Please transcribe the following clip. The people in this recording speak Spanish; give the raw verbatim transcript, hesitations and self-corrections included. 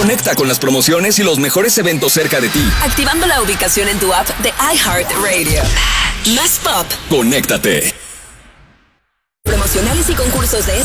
Conecta con las promociones y los mejores eventos cerca de ti. Activando la ubicación en tu app de iHeartRadio. Más pop. Conéctate. Promocionales y concursos de